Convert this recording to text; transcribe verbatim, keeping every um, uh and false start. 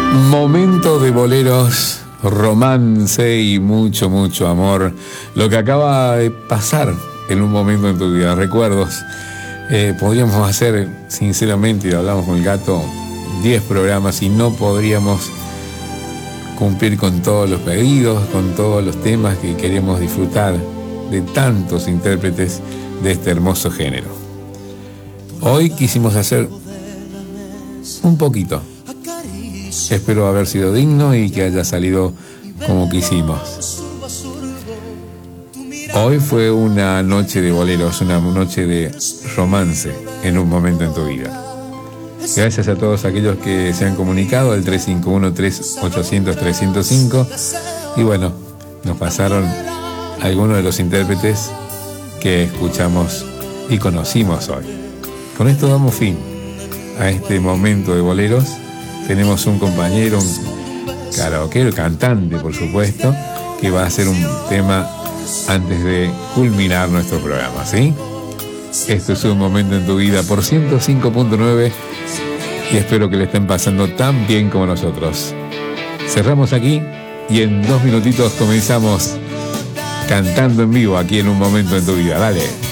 Momento de boleros, romance y mucho, mucho amor. Lo que acaba de pasar en un momento en tu vida, recuerdos. Eh, podríamos hacer, sinceramente, y hablamos con el gato, diez programas y no podríamos cumplir con todos los pedidos, con todos los temas que queremos disfrutar de tantos intérpretes de este hermoso género. Hoy quisimos hacer un poquito. Espero haber sido digno y que haya salido como quisimos. Hoy fue una noche de boleros, una noche de romance en un momento en tu vida. Gracias a todos aquellos que se han comunicado al tres cinco uno, tres ochocientos, trescientos cinco. Y bueno, nos pasaron algunos de los intérpretes que escuchamos y conocimos hoy. Con esto damos fin a este momento de boleros. Tenemos un compañero, un karaoquero, cantante, por supuesto, que va a hacer un tema antes de culminar nuestro programa, ¿sí? Esto es un momento en tu vida por ciento cinco punto nueve y espero que le estén pasando tan bien como nosotros. Cerramos aquí y en dos minutitos comenzamos cantando en vivo aquí en un momento en tu vida. Dale.